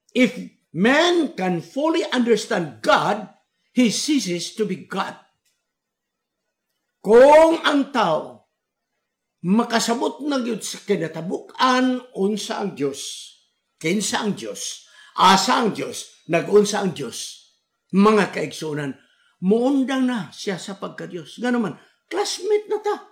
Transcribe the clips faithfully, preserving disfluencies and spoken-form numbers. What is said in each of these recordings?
if man can fully understand God, he ceases to be God. Kung ang tao makasabot na gyud sa kinatabuk-an unsa ang Dios, kinsa ang Dios, asa ang Dios, nag-unsa ang Dios, mga kaigsunan, muundang na siya sa pagka-Dios. Nga naman, classmate na ta.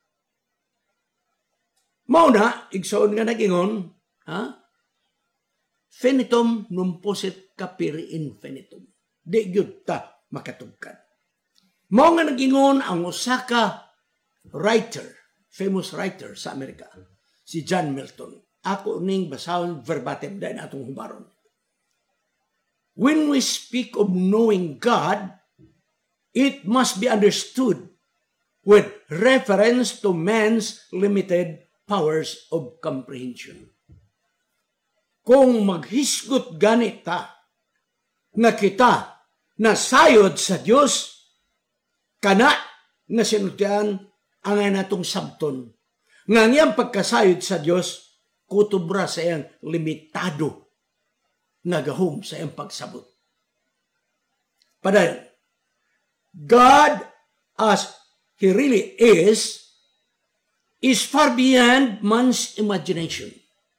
Mao na, igsoon nga nag-ingon, ha? Finitum non possit capire infinitum. Di gyud ta makatugkad. Mao nga nag-ingon ang usa ka writer, famous writer sa Amerika, si John Milton. Ako ning basahon verbatim dahil atong hubaron. When we speak of knowing God, it must be understood with reference to man's limited powers of comprehension. Kung maghisgot ganita nga kita nasayod sa Dios, kana nga sinutian ang natong sabton. Nga ngayang pagkasayod sa Dios, kutubra sa iyang limitado nga gahom sa iyang pagsabot. Padayon, God as He really is, is far beyond man's imagination.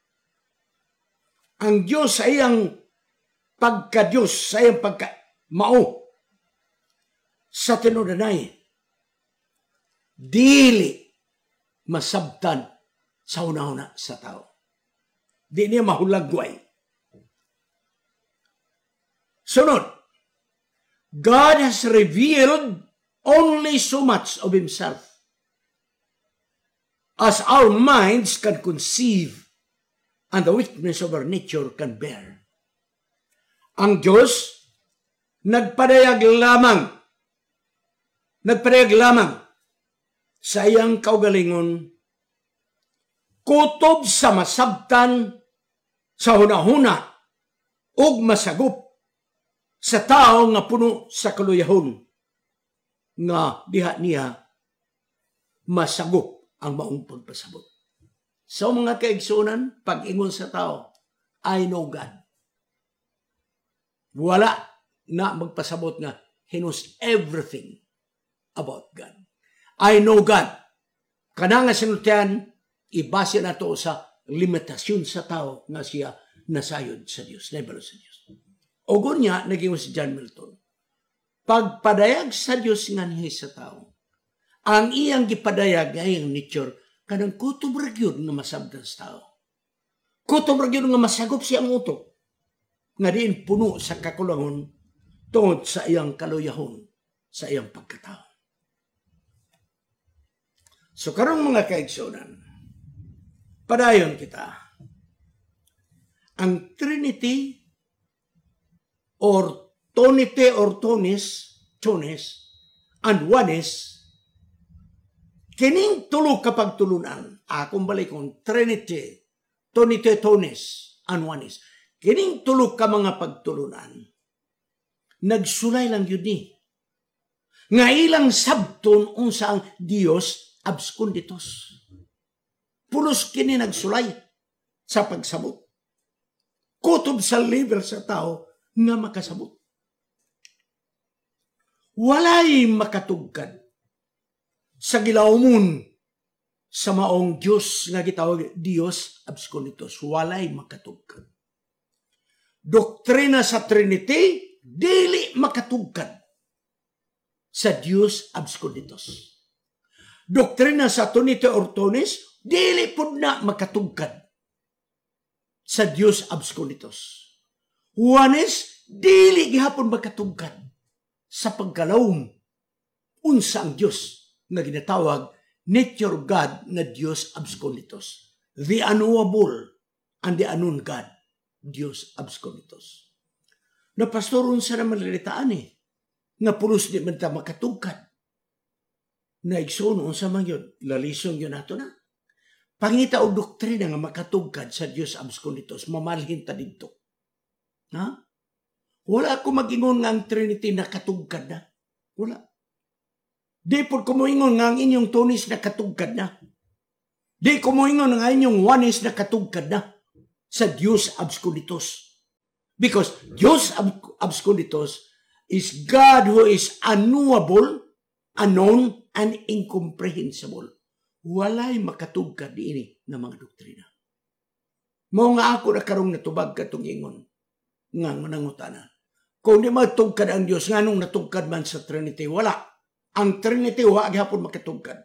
Ang Diyos sa iyang pagka-Diyos, sa iyang pagka-mao, sa tinunanay, dili masabtan sa una-una sa tao. Di niya mahulagway. Sunod, God has revealed only so much of Himself as our minds can conceive and the weakness of our nature can bear. Ang Diyos, nagpadayag lamang, nagpadayag lamang sa iyang kaugalingon, kutob sa masabtan sa hunahuna ug masagop sa tao nga puno sa kaluyahon nga diha niya masagop ang maong pagpasabot. So mga kaigsunan, pag-ingon sa tao, I know God. Wala na magpasabot nga He knows everything about God. I know God. Kana nga sinultian, ibase na to sa limitasyon sa tao nga siya nasayod sa Dios, naibalo sa Dios. O gunya, naging si John Milton, pagpadayag sa Dios nga niya sa tao, ang iyang gipadayag ay ang nature, kanang kutob ra gyud nga masabtan sa tao. Kutob ra gyud nga masagop siyang utok, nga diin puno sa kakulangon tungod sa iyang kaluyahon, sa iyang pagkatao. So karong mga kaigsunan, padayon kita, ang Trinity or Tonite or Tonis, Tonis, and Oneness, kining tulo kapag tulunan, akong balikon, Trinity, Tonite, Tonis, and Oneness, kining tulo ka mga pagtulunan, nagsulay lang yun ni. Nga ilang sabton unsa ang Dios absconditus. Pulos kini nagsulay sa pagsabot. Kutob sa level sa tao nga makasabot. Walay makatugkad sa gilawmon sa maong Diyos nga gitawag Dios absconditus. Walay makatugkad. Doktrina sa Trinity, dili makatugkad sa Dios absconditus. Doktrina sa Tonite or Tonis, dili pud na makatugkad sa Dios absconditus. Oneness, dili gihapon makatugkad sa pagkalawom unsa ang Dios nga ginatawag nature God na Dios absconditus. The unknowable and the unknown God, Dios absconditus. Na pastoron sa naman lalitaan eh, nga pulos di man ta makatugkad. Na igsoon unsa man yun, lalisong yun nato na. Pangita o doktrina nga makatugkad sa Dios absconditus, mamalhin ta didto. Ha? Wala ko mag-ingon nga ang Trinity nakatugkad na. Wala. Di po ko moingon nga ang inyong Tonis nakatugkad na. Di ko moingon nga inyong Oneness nakatugkad na sa Dios absconditus. Because Diyos absconditus is God who is unknowable, unknown, and incomprehensible. Walay makatugkad diini na mga doktrina. Mao nga ako na karong natubag katong ingon nga manangutana. Kung di matugkad ang Dios nganong natugkad man sa Trinity, wala. Ang Trinity wa gyapon makatugkad.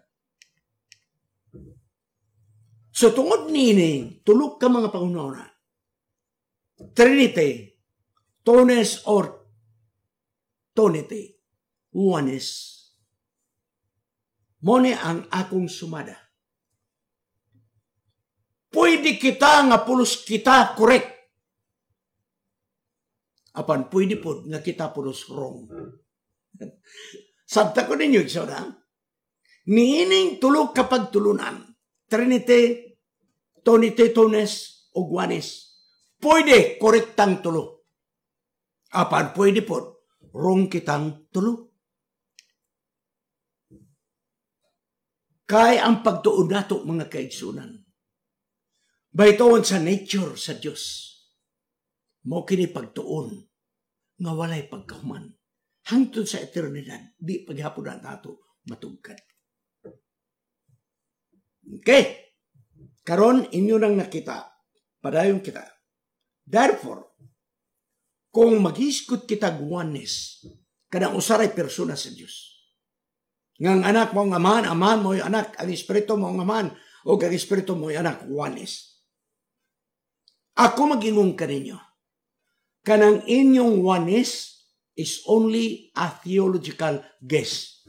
So tungod niini, tulog ka mga pangunahuna. Trinity, Tones or Tonity, oneness. Mone ang akong sumada. Pwede kita nga pulos kita correct. Apan pwede po nga kita pulos wrong. Sabta ko ninyo, isoda. Niining tulog kapag tulunan. Trinity, Tonity, Tones, o oneness. Pwede korektang tulo. Apan pwede po wrong kitang tulo. Kay ang pagtuon nato mga kaigsunan. Baytoon sa nature sa Dios. Mo kini pagtuon nga walay pagkahuman. Hangtod sa eternidad, di paghapon na nato matugkad. Okay. Karon inyo nang nakita. Padayon kita. Therefore, kung maghiskot kita oneness, kanang usaray persona sa Dios. Ngang anak mo ang aman, aman mo yung anak, ang espiritu mo ang aman, o ang espiritu mo yung anak, oneness. Ako mag-ingong ka ninyo. Kanang inyong oneness is only a theological guess.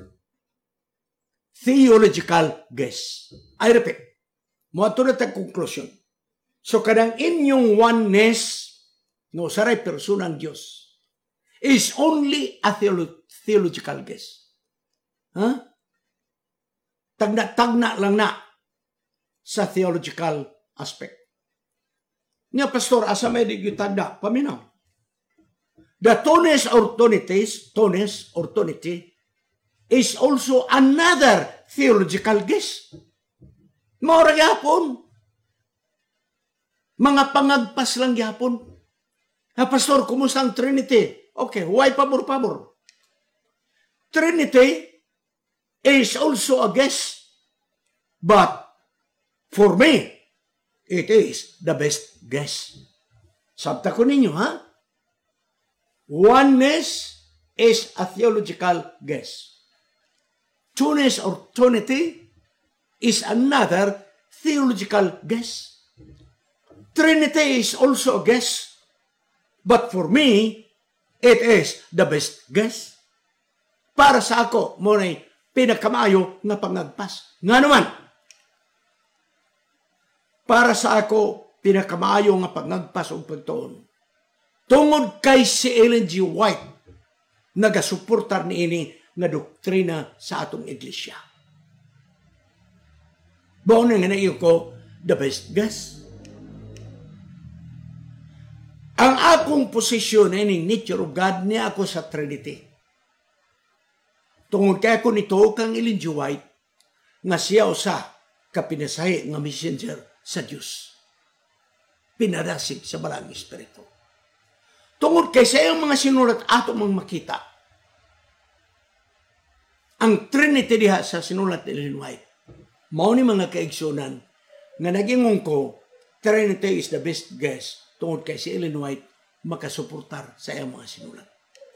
Theological guess. I repeat. Moato na tayong conclusion. So, kanang inyong oneness, no, saray persona ng Diyos, is only a theolo- theological guess. Ha? Huh? Tagna-tagna lang na sa theological aspect. Nga, Pastor, asa may di yung tagna? Paminaw. The Tones or Tonities, Tones or Tonity, is also another theological guess. Maura yapon. Mga pangagpas lang yapon. Ha, Pastor, kumusta ang Trinity? Okay, why pabor-pabor? Trinity is also a guess. But for me, it is the best guess. Sabta ko ninyo, ha? Oneness is a theological guess. Two-ness or Trinity is another theological guess. Trinity is also a guess. But for me, it is the best guess. Para sa ako, mo na pinakamayo nga pangagpas. Nga naman, para sa ako, pinakamayo nga pangagpas o pagtuon. Tungod kay si Ellen G. White, nagasuportar ni ini nga doktrina sa atong iglesia. Baon nga na iyo ko, the best guess. Ang akong posisyon na ining nature of God niya ako sa Trinity. Tungod kaya ko nito kang Ellen G. White, nga siya usa kapinasahi nga messenger sa Diyos. Pinadasig sa balang espiritu. Tungod kay sa iyong mga sinulat ato mang makita, ang Trinity diha sa sinulat ni Ellen White, mao ni mga kaigsunan nga nagingong ko, Trinity is the best guess tungod kay si Ellen White makasuportar sa iyong mga sinulat.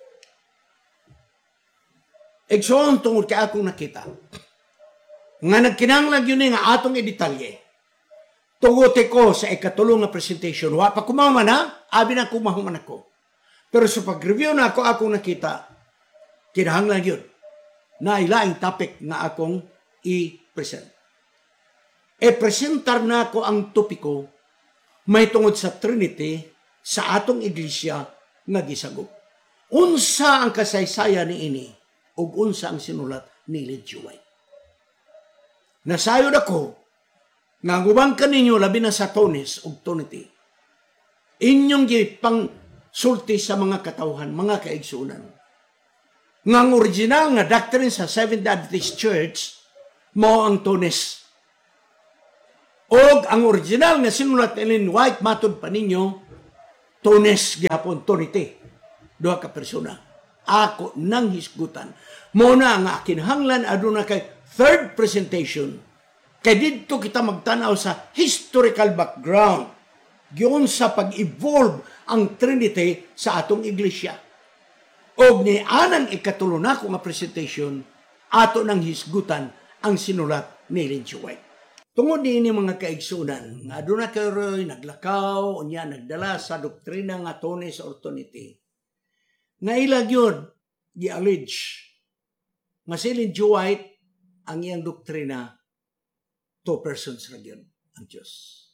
Igsoon tungod kay akong nakita, nga nagkinanglag yun nga atong idetalye, tugote ko sa ikatulong nga presentation, wa pa kumaman na, abi na kumahuman ako. Pero sa pag-review na ako, akong nakita, kinahanglan yun, na ilaing topic na akong i-present. E-presentar na ako ang topiko, may tungod sa Trinity, sa atong iglesia, nga gisagop. Unsa ang kasaysayan ni ini, ug unsa ang sinulat ni Ellen G. White. Nasayod ako, nga gubang kaninyo labi na sa Tones ug Tonity. Inyong gipang sulti sa mga katawhan, mga kaigsunan. Nga ang original nga doctrine sa Seventh-day Adventist Church, mao ang Tones. O ang original nga sinulat ni Ellen White, matod pa ninyo, Tunes gihapon Trinity. Duha ka persona. Ako nang hisgutan. Muna nga kinahanglan aduna kay third presentation. Kay dito kita magtanaw sa historical background. Giyon sa pag-evolve ang Trinity sa atong iglesia. Og ni anang ikatulo na ko nga presentation, ato nang hisgutan ang sinulat ni Ellen G. White. Tungod niini mga kaigsunan, nga aduna karoy naglakaw unya nagdala sa doktrina nga Tunis or Trinity. Nga ilag yun, gi-allege nga si Ellen G. White ang iyang doktrina, two persons ra gyud ang Dios.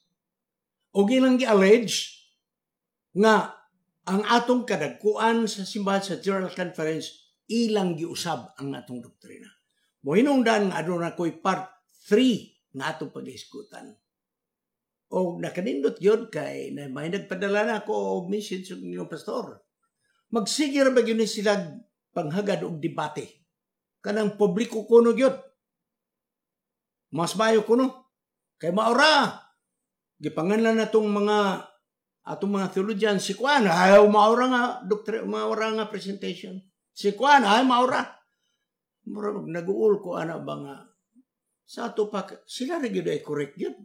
O gilang gi-allege nga ang atong kadagkuan sa simbahan sa General Conference ilang giusab ang atong doktrina. Mohinungdan nga aduna ko'y part three nga atong pag-iskutan. O nakanindot yun kay na may nagpadala na ako og message sa inyong pastor. Magsigir ba yun sila panghagad og debate? Kanang publiko kuno yun. Mas bayo kuno. Kay maura. Gipanganlan na itong mga atong mga theologian, si Kwan, ayaw maura nga, doktre, maura nga presentation. Si Kwan, ayaw maura. Murag nag-uul ko ana ba nga sa ato pa sila ra gyud ay correct gyud.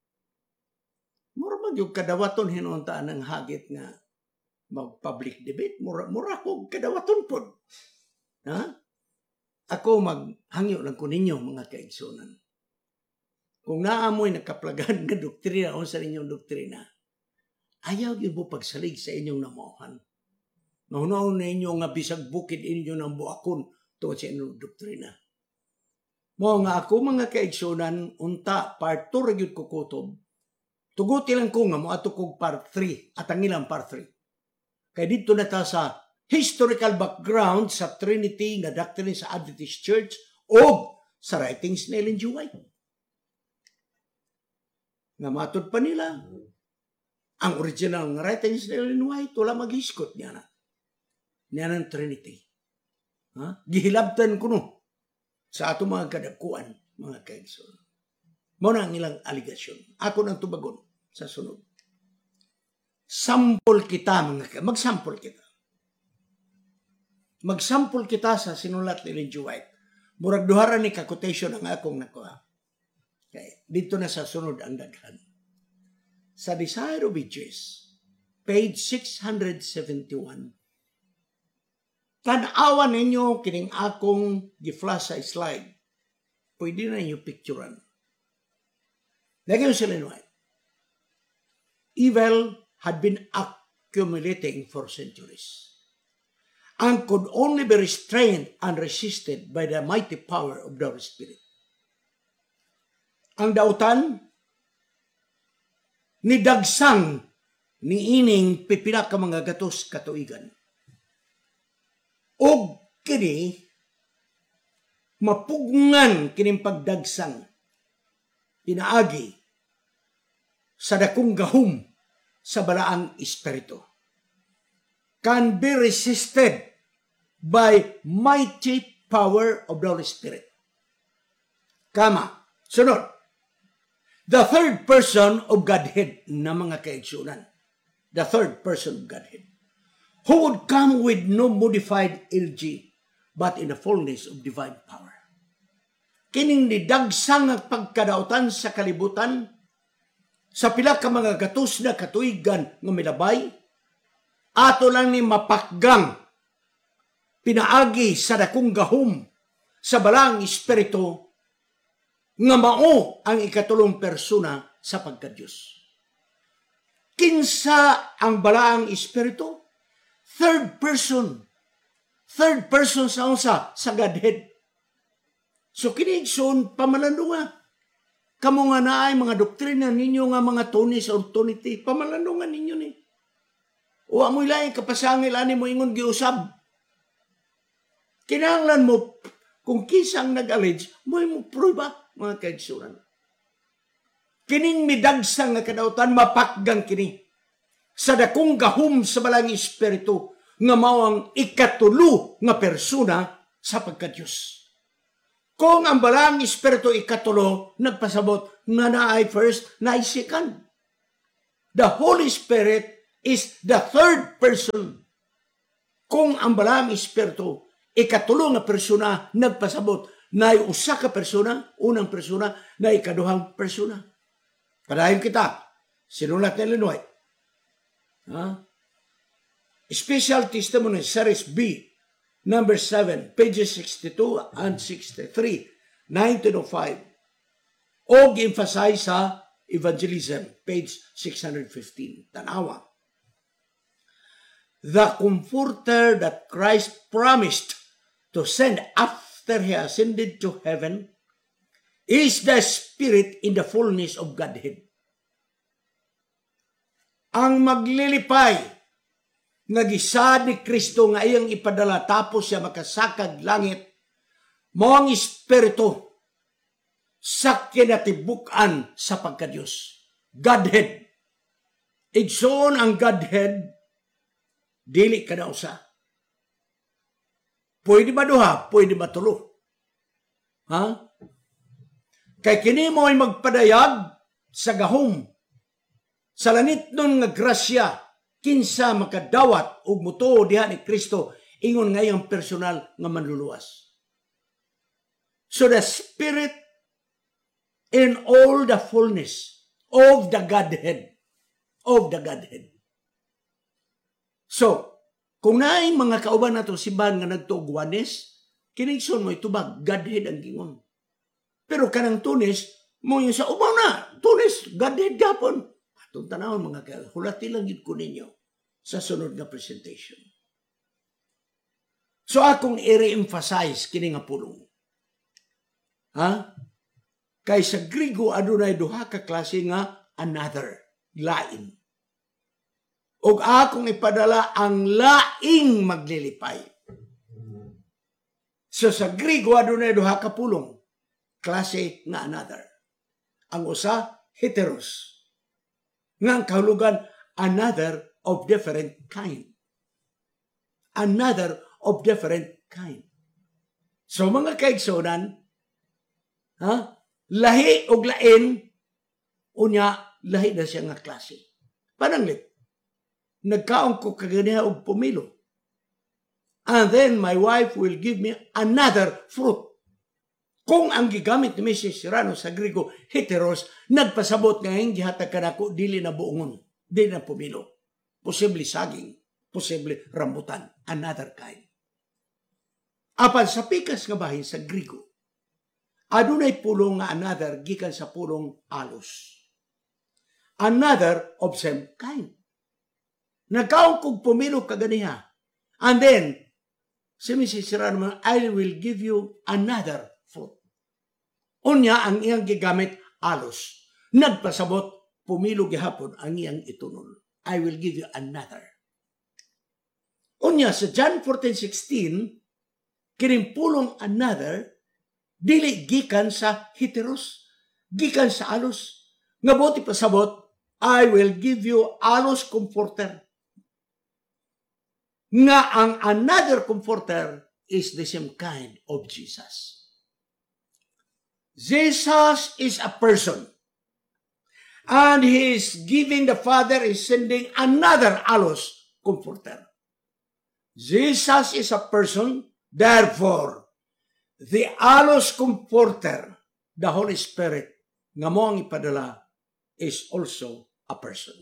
Mura man yung kadawaton hinunta ng hagit nga mag-public debate. Mura, mura ko kadawaton po. Ha? Ako maghangyo lang ko ninyo mga kaigsunan. Kung naamoy nakaplagan nga doktrina o sa inyong doktrina, ayaw yun mo pagsalig sa inyong namuhan. Nahunaw na inyo nga bisag bukid inyo ng buakon tungkol sa inyong doktrina. Mo nga ako mga kaigsunan, unta part two ragyod ko kutob. Tuguti lang ko nga mo ato kong part three at ang ilang part three. Kaya dito na ta sa historical background sa Trinity nga doctrine sa Adventist Church o sa writings ni Ellen G. White. Nga matod pa nila, ang original nga writings ni Ellen White, wala maghiskot niya na. Niya ng Trinity. Ha? Gihilabtan ko no sa ato mga kadagkuan, mga kaigsoon. Muna ang ilang aligasyon. Ako nang tubagon sa sunod. Sampol kita, mga magsampol kita. Magsampol kita sa sinulat ni Ellen G. White. Murag duhara ni ka-quotation ang akong nakuha. Okay. Dito na sa sunod ang daghan. Sa Desire of Ages, page six seventy-one, tanawan ninyo kining akong gi-flash sa slide. Pwede na ninyo picturean. Lagyan sila nyo. Evil had been accumulating for centuries and could only be restrained and resisted by the mighty power of the Holy Spirit. Ang dautan, nidagsang ni ining pipila ka mga gatos katuigan. O kini, mapugngan kining pagdagsang, inaagi, sa dakong gahum sa balaang espiritu. Can be resisted by mighty power of the Holy Spirit. Kama, sunod. The third person of Godhead na mga kaigsunan. The third person of Godhead. Who would come with no modified L G, but in the fullness of divine power. Kining nidagsang ang pagkadautan sa kalibutan, sa pila ka mga gatos na katuigan nga milabay, ato lang ni mapakgang, pinaagi sa dakong gahum, sa balang espiritu, nga mao ang ikatulong persona sa pagka-Diyos. Kinsa ang balaang espiritu? Third person. Third person sa unsa? Sa Godhead. So kinigson, pamalandungan. Kamu nga naay mga doktrina ninyo nga mga Tunis or Trinity, pamalandungan ninyo ni. O amoy lang kapasangil ani mo ingon giusab. Kinahanglan mo, kung kisang nag-allege, mo mo prueba, mga kaigsunan. Kining midagsang nga kadautan, mapakgang kini. Sa dakong gahum sa balang espiritu, nga mawang ikatulo nga persona sa pagka-Diyos. Kung ang balang espiritu ikatulo, nagpasabot nga naay first, naay second. The Holy Spirit is the third person. Kung ang balang espiritu, ikatulong nga persona nagpasabot na usa ka persona, unang persona, na ikaduhang persona. Padayon kita, sinulat ni Ellen White. Ha? Special Testimony, Series B, number seven, pages sixty-two and sixty-three, nineteen oh five. Og emphasize sa evangelism, page six hundred fifteen. Tanawa. The comforter that Christ promised to send after he ascended to heaven is the Spirit in the fullness of Godhead. Ang maglilipay nagisad ni Kristo nga iyang ipadala tapos siya makasakag langit, mo ang Espiritu sa kinatibukan sa pagka-Diyos. Godhead. Igsoon ang Godhead, dili ka na usa. Pwede ba duha? Pwede ba tulo? Ha? Kay kini mo ay magpadayag sa gahom, sa langit nun nga grasya, kinsa makadawat og mutuo diha ni Kristo ingon ngayong personal nga manluluwas. So the Spirit in all the fullness of the Godhead, of the Godhead. So, kung naay mga kauban nato simbahan nga nagtuogwanes, kinigson mo itubag, Godhead ang gingon. Pero kanang Tunis, mo yung sa ubaw na, Tunis, Godhead gapon. Itong tanawon mga kaya, hulati lang yun ko ninyo sa sunod na presentation. So akong i-re-emphasize kini nga pulong. Ha? Kay sa Grigo, adunay duha ka klase nga another, lain. Og akong ipadala ang laing maglilipay. So sa Grigo, adunay duha ka pulong, klase nga another. Ang usa, heteros. Nga ang kahulugan, another of different kind. Another of different kind. So mga kaigsonan, ha? Lahi o lain, unya, lahi na siya nga klase. Pananglit, nagkaon ko kaganiha og pumilo. And then my wife will give me another fruit. Kung ang gigamit ni Missus Serrano sa Grigo, heteros, nagpasabot nga yung gihatag ka nako, dili na buongon, dili na pumilo. Posible saging, posible rambutan, another kind. Apan sa pikas nga bahin sa Grigo, adunay pulong nga another gikan sa pulong alos. Another of same kind. Nagkaon kog pumilo kaganiha. And then, si Missus Serrano, I will give you another fruit. Unya ang iyang gigamit alos. Nagpasabot, pumilo gihapon ang iyang itunol. I will give you another. Unya sa John fourteen sixteen, kining pulong another, dili gikan sa heteros, gikan sa alos. Nga buti pasabot, I will give you alos comforter. Nga ang another comforter is the same kind of Jesus. Jesus is a person. And he is giving, the Father is sending another alos comforter. Jesus is a person, therefore, the alos comforter, the Holy Spirit, nga mo ang ipadala, is also a person.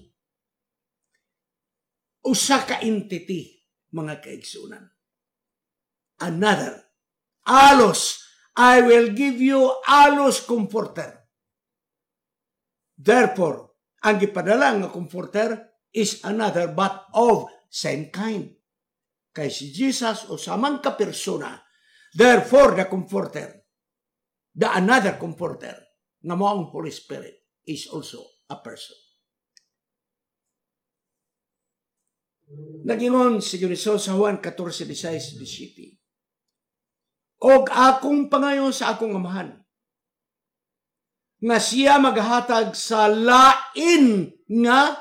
Usa ka entity, mga kaigsunan. Another. Alos. I will give you alos comforter. Therefore, ang ipadala nga comforter is another but of same kind. Kay si Jesus o samang ka persona, therefore the comforter, the another comforter, nga mo ang Holy Spirit, is also a person. Nagingon si Diyos sa Juan fourteen sixteen. Og akong pangayon sa akong amahan, nga siya maghatag sa lain nga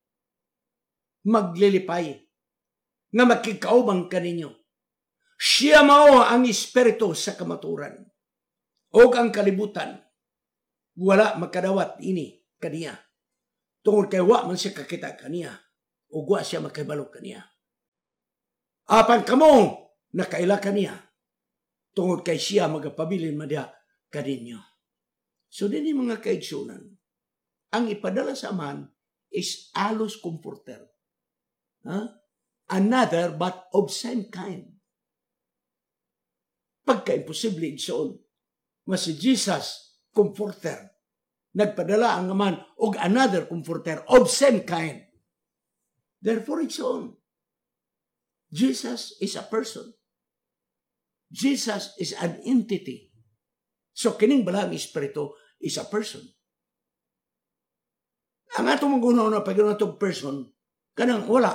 maglilipay, nga makikaubang kaninyo. Siya mao ang espiritu sa kamaturan. Og ang kalibutan, wala makadawat ini kaniya. Tungod kay wa man siya kakita kaniya. ug wa siya makahibalo kaniya. Apan kamo nakaila kaniya tungod kay siya magapabilin madya kaninyo. So dinhi mga kaigsunan, ang ipadala sa Amahan is allos comforter. Huh? Another but of same kind. Pagka-imposible igsoon, mas si Jesus comforter. Nagpadala ang Amahan og another comforter of same kind. Therefore, igsoon, Jesus is a person. Jesus is an entity. So, kining balang espiritu is a person. Ang atong magunaw na pag itong person, kanang wala.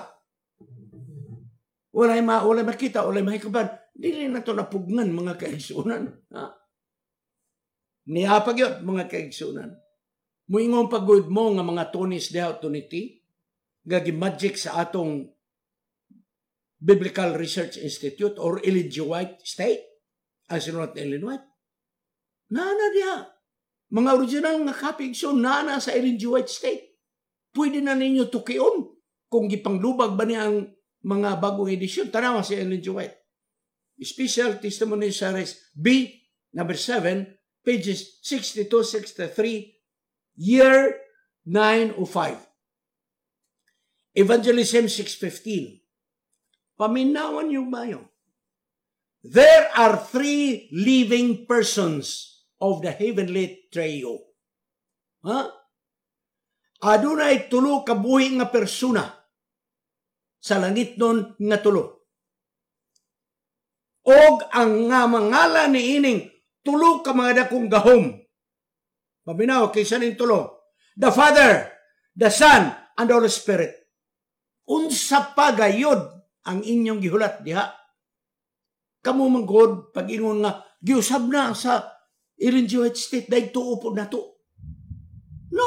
Wala ma, wala makita, wala mahikaban. Dili na ito napugnan, mga kaigsunan. Ha? Niyapag yun, mga kaigsunan. Muingong pagod mo nga mga tunis de authority, gagi magic sa atong Biblical Research Institute or Ellen G. White State, ang sinulat na Ellen White. Nana diya. Mga original nga kapig, so nana sa Ellen G. White State. Pwede na ninyo tukion kung gipanglubag ba niya ang mga bagong edisyon. Tanawa si Ellen G. White. Special Testimony Series B, number seven, pages sixty-two sixty-three, year nine oh five. Evangelism six fifteen. Paminawan yung bayo. There are three living persons of the heavenly trio. Ha? Adunay tulo kabuhi nga persona sa langit nun nga tulo. Og ang nga mangala ni ining tulo ka mga dakong gahom. Paminaw, kaysa ning tulo. The Father, the Son, and the Holy Spirit. Unsa pa gayod ang inyong gihulat diha. Kamu man God, pag ingon nga, giusab na sa Ellen G. White State, dahil tuo po na to. No.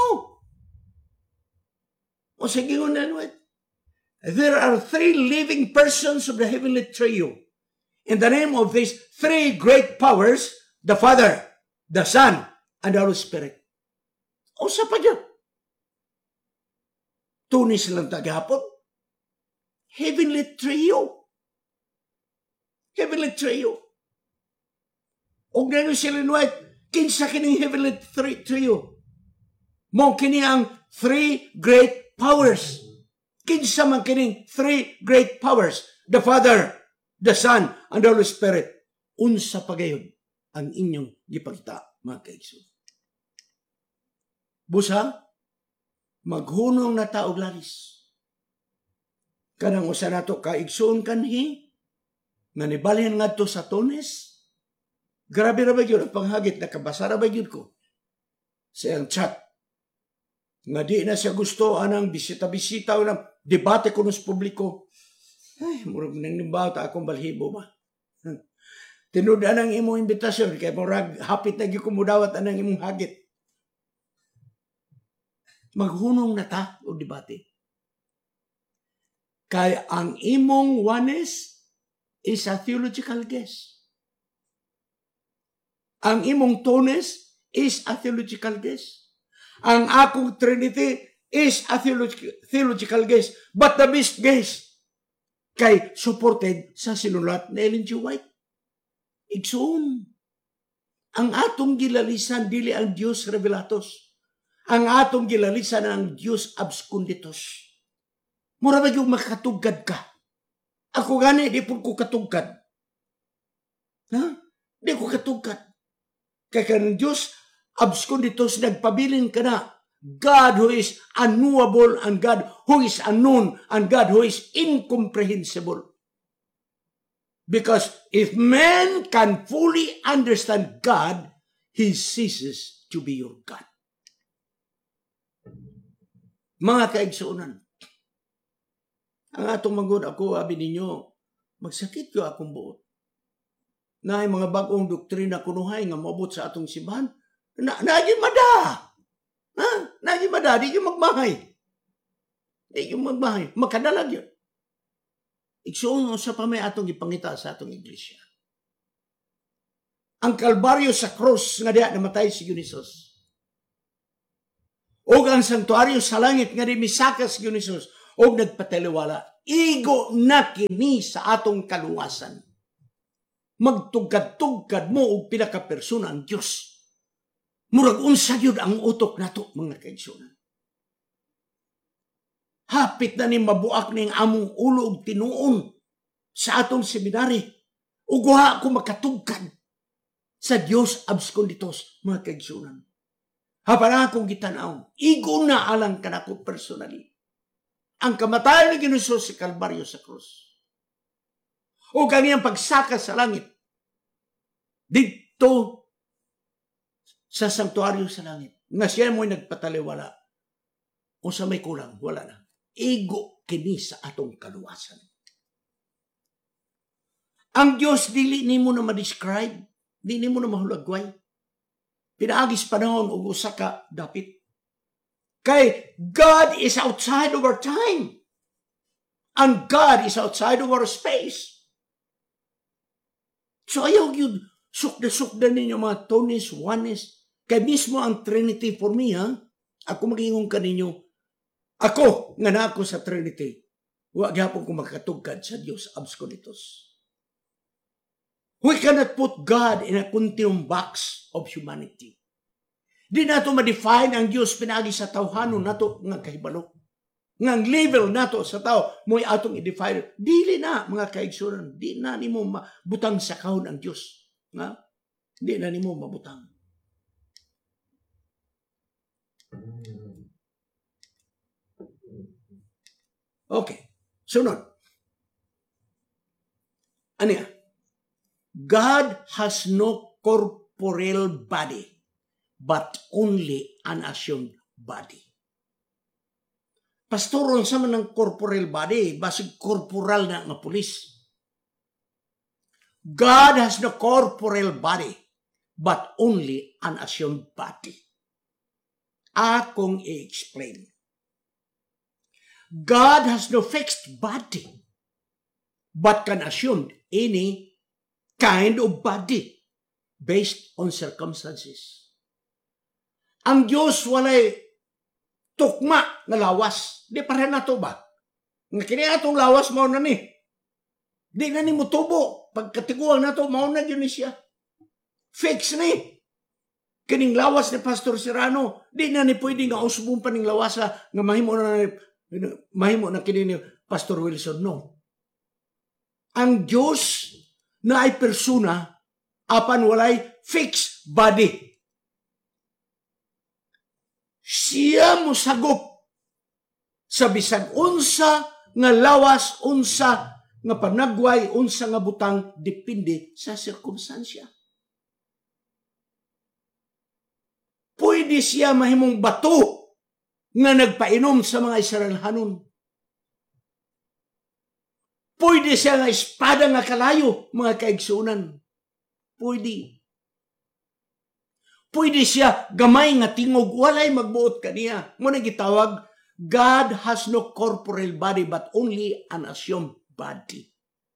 O sige ngon na, there are three living persons of the heavenly trio. In the name of these three great powers, the Father, the Son, and the Holy Spirit. O sa pa dyan? Tunis lang tagapon. Heavenly trio. Heavenly trio. Og na si Ellen White, kinsa kining heavenly trio. Mo kini ang three great powers. Kinsa man kining three great powers. The Father, the Son, and the Holy Spirit. Unsa pagayon ang inyong gipakita, mga kaigsoon. Busa, maghunong na taog lalis. Kanang usa nato kaigsoon kanhi, nga nibalhin nga to sa Tunis. Grabe ra ba yun ang panghagit, nakabasa ra ba yun ko sa iyang chat. Nga di na siya gusto anang bisita-bisita o ng debate ko sa publiko. Ay, murag nang nimbaw ta akong balhibo ba. Tinudan ang imong imbitasyon, kaya murag hapit na gyud ko mudawat anang imong hagit. Maghunong na ta o debate. Kaya ang imong oneness is a theological guess. Ang imong Tunis is a theological guess. Ang akong Trinity is a theological, theological guess. But the best guess kay supported sa sinulat na Ellen G. White. Igsoon. Ang atong gilalisan dili ang Dios revelatos. Ang atong gilalisan ang Dios absconditus. Mura ba yung makatugad ka? Ako gani, di po ko katugad. Ha? Di ko katugad. Kaya ka ng Diyos, absconditus, nagpabilin ka na. God who is unknowable and God who is unknown and God who is incomprehensible. Because if man can fully understand God, he ceases to be your God. Mga kaigsuunan, ang atong manggod ako, abi ninyo, magsakit ko akong buot. Na ay mga bagong doktrina kunuhay nga mabot sa atong simbahan, na, naging mada. Ha? Naging mada, di yung magmahay. Di yung magmahay. Makadalag yun. Igsuon sa pa may atong ipangita sa atong iglesia. Ang kalbaryo sa krus nga diya namatay si Dionysus. O ang santuaryo sa langit nga di misakas si Dionysus. o nagpataliwala, igo na kini sa atong kaluwasan. Magtugkad-tugkad mo og pinakapersona ang Dios. Murag unsa gyud ang utok nato, mga kaigsunan. Hapit na ni mabuak ning among ulo og tinuon sa atong seminary. Ug wa ko makatugkad sa Dios absconditos, mga kaigsunan. Hapan akong gitanaw, igo na alang kanako personally ang kamatayan ni Ginoong sa Kalbaryo sa krus. O kaniyang pagsaka sa langit dito sa sanktuaryo sa langit, nga siya mo'y nagpataliwala o sa may kulang, wala na. Igo kini sa atong kaluwasan. Ang Diyos dili nimo na ma-describe, di nimo na mahulagway. Pinaagis panahon og usa ka dapit. Kay God is outside of our time. And God is outside of our space. So ayaw yun, sukda-sukda ninyo mga Tonis, Juanes, kay mismo ang Trinity for me, ha? Ako magingong ka ninyo, ako, nga na ako sa Trinity, huwag hapon ko makatugkad sa Diyos absconditos. We cannot put God in a continuum box of humanity. Di nato ma-define ang Diyos pinagi sa tawhanon nato nga kahibalo. Nga level nato sa tao, mo'y atong i-define. Dili na, mga kaigsunan, di na nimo mabutang sa kahon ang Diyos. Nga? Di na nimo mabutang. Okay. Sunod. Ano yan? God has no corporeal body, but only an assumed body. Pastoron sa man ng corporeal body, basig corporal na nga pulis. God has no corporeal body, but only an assumed body. Akong i-explain. God has no fixed body, but can assume any kind of body based on circumstances. Ang Diyos walay tukma na lawas. Di pareha na to ba? Nga kini atong lawas mao na ni. Di na ni mo tubo. Pagkatiguan na to, mao na yun ni siya. Fix ni. Kining lawas ni Pastor Serrano, di na ni pwede nga usbong pa ning lawasa nga mahimo na mahimo na kini ni Pastor Wilson. No. Ang Diyos na ay persona apan walay fixed body. Siya mo sagop sa bisag unsa nga lawas, unsa nga panagway, unsa nga butang, depende sa sirkumstansya. Pwede siya mahimong bato nga nagpainom sa mga Israelhanon. Pwede siya nga espada nga kalayo, mga kaigsunan. Pwede. Pwede siya gamay nga tingog, walay magbuot kaniya. Muna gitawag, God has no corporeal body but only an assumed body.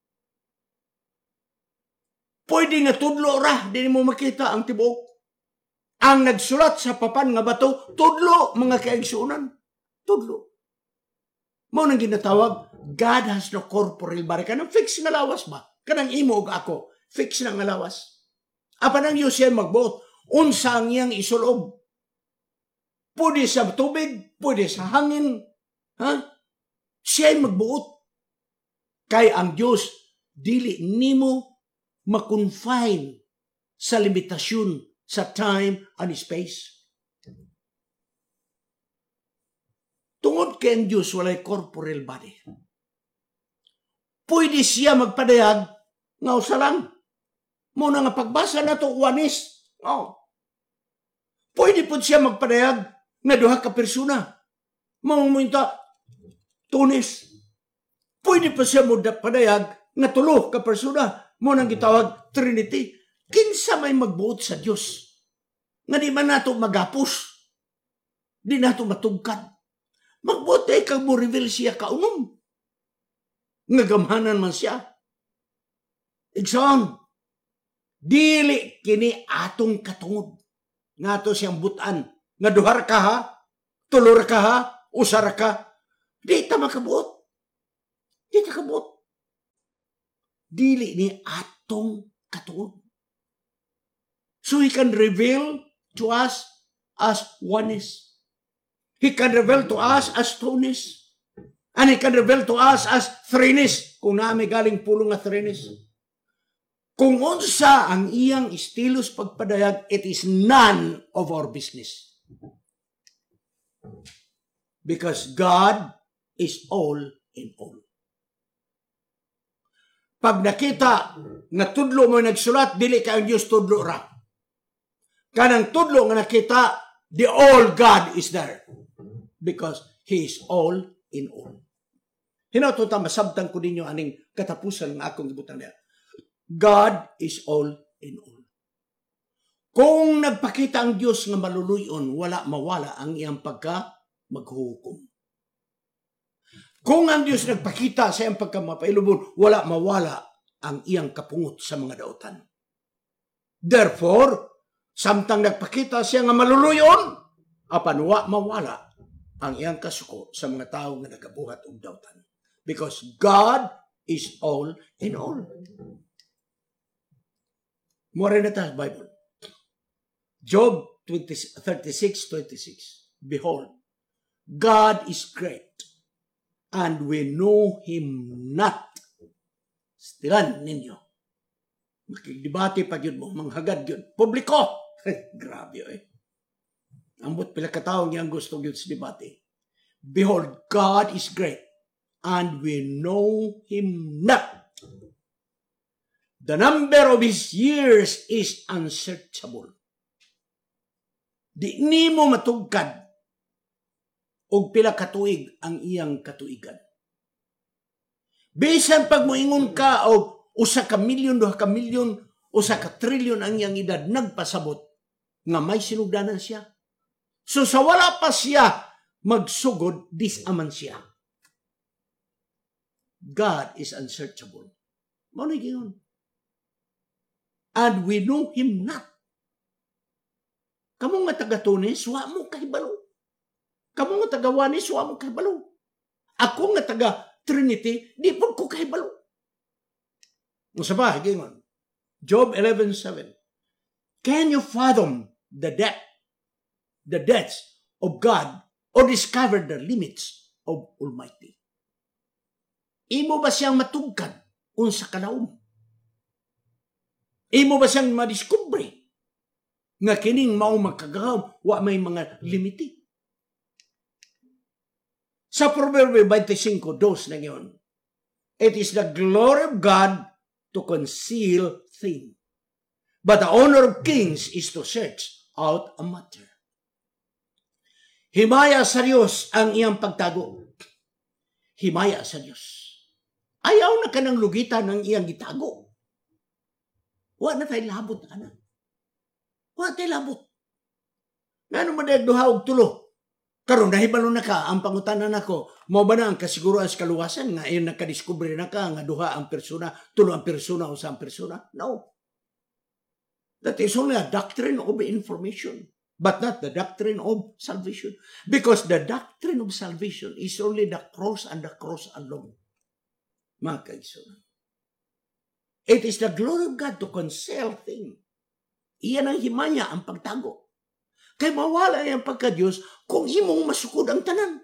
Pwede nga tudlo ra, di mo makita ang tibuok. Ang nagsulat sa papan nga bato, tudlo, mga kaigsunan. Tudlo. Mao nang ginatawag, God has no corporeal body. Kanang fix nga lawas ba? Kanang imo og ako, fix na nga lawas. Apan ang Diyos siya magbuot, unsa ang iyang isulob. Pwede sa tubig, pwede sa hangin. Ha? Siya magbuot. Kay ang Diyos, dili nimo makonfine sa limitasyon sa time and space. Tungod kay ang Diyos walay corporeal body. Pwede siya magpadayag nga usa lang. Muna nga pagbasa na to Juanes. Oh. Pwede po siya magpadayag nga duha ka persona. Mamumunta Tunis. Pwede pa siya magpadayag nga tulo ka persona. Muna gitawag Trinity. Kinsa may magbuot sa Diyos. Nga di man nato magapos. Di nato matugkad. Magbuot ay kag mo reveal siya kaunom. Nga gamhanan man siya. Igsoon. Dili kini atong katungod. Nga to siyang butan. Nga duhar ka ha, tulor ka ha, usar ka. Di ta makabuot. Di ta kabuot. Dili ni atong katuod. So he can reveal to us as oneness. He can reveal to us as two-ness. And he can reveal to us as threeness. Kung naami galing pulong nga threeness. Kung unsa ang iyang estilos pagpadayag, it is none of our business. Because God is all in all. Pag nakita nga tudlo mo nagsulat, dili ka ang Diyos tudlo ra. Kanang tudlo nga nakita, the all God is there. Because He is all in all. Hinatuta, masabtan ko ninyo aning katapusan ng akong ibutang niya. God is all in all. Kung nagpakita ang Diyos nga maluluyon, wala mawala ang iyang pagka maghuhukom. Kung ang Diyos nagpakita sa iyang pagka mapailubon, wala mawala ang iyang kapungot sa mga dautan. Therefore, samtang nagpakita siya nga maluluyon, apan wa mawala ang iyang kasuko sa mga tao nga nagabuhat og dautan. Because God is all in all. More na ta Bible. Job thirty-six twenty-six. Behold, God is great, and we know Him not. Stilan ninyo. Makigdebate pa yun mo, manghagad yun. Publiko! Grabe eh. Ambot pila kataong yang gusto yun sa debate. Behold, God is great, and we know Him not. The number of His years is unsearchable. Di ni mo matugkad og pila katuig ang iyang katuigan. Bisan pag moingon ka og usa ka milyon, duha ka milyon, usa ka trilyon ang iyang edad, nagpasabot nga may sinugdanan siya. So sa wala pa siya magsugod, disaman siya. God is unsearchable. Mao ni giyon. And we know Him not. Kamu nga taga-Tunis, wa mo kahibalo. Kamu nga taga-Wanis, wa mo kahibalo. Ako nga taga-Trinity, di po ko kahibalo. Musa ba, higingon. Job eleven seven. Can you fathom the depth, the depths of God, or discover the limits of Almighty? Imo ba siyang matugkad unsa kalaom? Imo ba siyang madiskubre nga kining mao magkagahom, wa may mga limiti? Sa Proverbio twenty-five two na ngayon, it is the glory of God to conceal things, but the honor of kings is to search out a matter. Himaya sa Diyos ang iyang pagtago. Himaya sa Diyos. Ayaw na ka ng lugitan ng iyang gitago. Wa na tayo labot, anak. Wa tayo labot. Nga naman na duha og tulo. Karon nahibalo na ka, ang pangutanan nako, mao ba na ang kasiguruhan sa kaluwasan nga iyon nakadiskubre na ka nga duha ang persona, tulo ang persona o sa ang persona? No. That is only a doctrine of information, but not the doctrine of salvation. Because the doctrine of salvation is only the cross and the cross alone. Mga kaigsoon. It is the glory of God to conceal things. Iyan ang himaya, ang pagtago. Kaya mawala yung pagka-Diyos kung imong masukod ang tanan.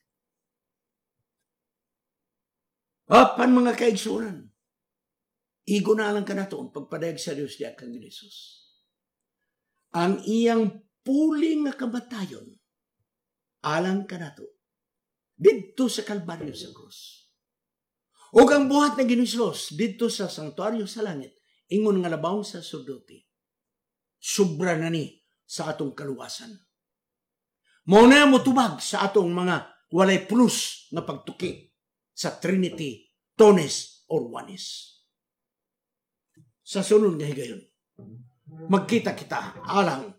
Apan mga kaigsunan, igo na lang ka na ito ang pagpadayag sa Diyos di akang Jesus. Ang iyang puling nga kamatayon, alang ka na ito, dito sa Kalbaryo sa krus. O ang buhat na Ginoos dito sa sanktuaryo sa langit, ingon nga labaw sa surdoti, sobra na ni sa atong kaluwasan. Mao na mo tubag sa atong mga walay plus na pagtuki sa Trinity, Tones, or Oneness. Sa sunod nga higayon, magkita kita alang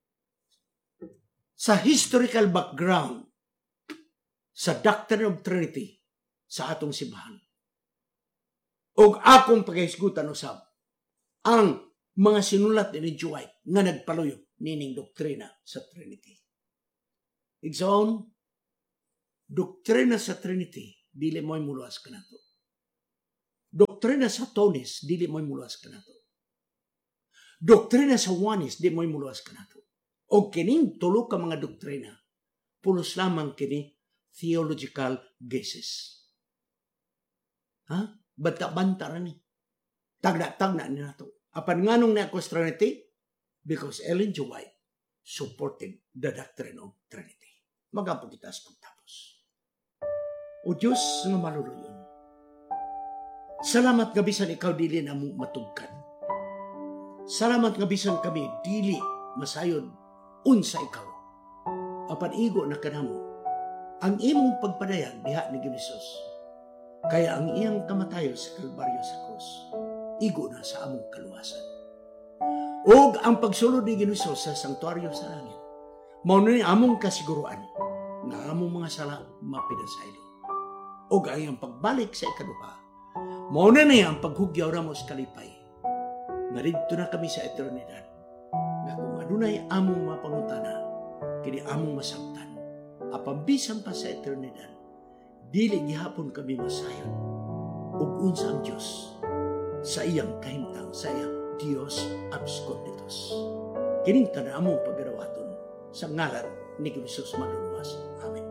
sa historical background sa Doctrine of Trinity sa atong simbahan. O akong pagkahisgutan usab ang mga sinulat ni G. White nga nagpaluyo nining doktrina sa Trinity. Igsoon, doktrina sa Trinity, dili mo'y muluwas ka nato. Doktrina sa Tonis, dili mo'y muluwas ka nato. Doktrina sa Oneness, di mo'y muluwas ka nato. O kining tulo ka mga doktrina, pulos lamang kini theological guesses. Ha? Banta-banta na ni. Tagna-tagna ni nato. Apan nganong na ako sa Trinity? Because Ellen G. White supported the doctrine of Trinity. Magapo kita sa pagtapos. O Diyos nga maluluyon. Salamat nga bisan ikaw dili na mo matugkan. Salamat nga bisan kami dili masayod unsa ikaw. Apan igo na kanamo ang imong pagpadayag diha ni Hesus. Kaya ang iyang kamatayo sa Kalbaryo sa krus igo na sa among kaluwasan. Og ang pagsulod ni Hesus sa sanktuaryo sa langit mao ni among kasiguruan nga among mga sala mapinasaylo. Og ang iyang pagbalik sa ikaduha mao na niya ang paghugyaw ramo sa kalipay. Naridto na kami sa eternidad. Nga kung adunay among mapangutana, kini among masabtan. Apan bisan pa sa eternidad, dili gihapon kami masayon. Ug unsa ang Dios sa iyang kahimtang, sa iyang Dios absconditus. Kining tanan among pagarawaton sa ngalan ni Hesus maluluwas. Amen.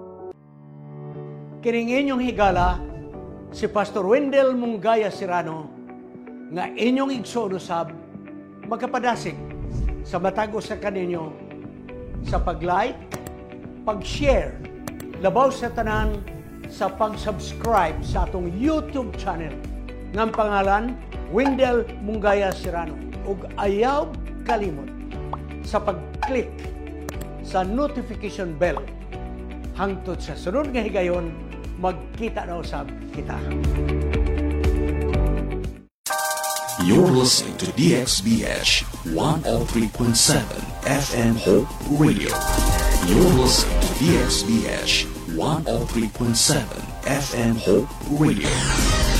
Kining inyong higala si Pastor Wendell Mungaya Serrano nga inyong igsoon usab magkapadasig sa matag sa kaninyo sa pag-like, pag-share, labaw sa tanan sa pag-subscribe sa atong YouTube channel ng pangalan Wendell Mungaya Serrano ug ayaw kalimot sa pag-click sa notification bell hangtod sa sunod nga higayon magkita na usab kita. You're listening to D X B H one oh three point seven F M Hope Radio. You're listening to D X B H one oh three point seven F M Hope Radio.